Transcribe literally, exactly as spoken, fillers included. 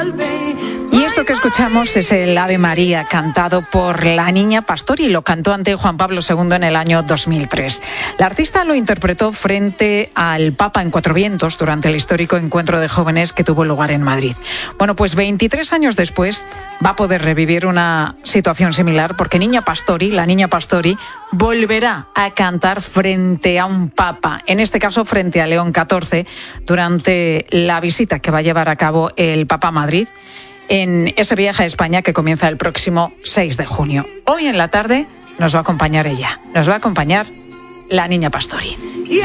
Y esto que escuchamos es el Ave María cantado por la Niña Pastori. Lo cantó ante Juan Pablo segundo en el año dos mil tres. La artista lo interpretó frente al Papa en Cuatro Vientos durante el histórico encuentro de jóvenes que tuvo lugar en Madrid. Bueno, pues veintitrés años después va a poder revivir una situación similar porque Niña Pastori, la Niña Pastori, volverá a cantar frente a un Papa, en este caso frente a León catorce, durante la visita que va a llevar a cabo el Papa a Madrid en ese viaje a España que comienza el próximo seis de junio. Hoy en la tarde nos va a acompañar ella, nos va a acompañar la Niña Pastori.